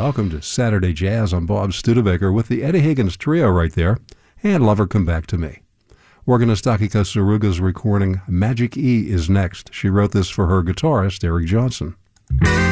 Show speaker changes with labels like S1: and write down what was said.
S1: Welcome to Saturday Jazz. I'm Bob Studebaker with the Eddie Higgins Trio right there, and Lover Come Back to Me. Organist Akiko Tsuruga's recording Magic E is next. She wrote this for her guitarist, Eric Johnson.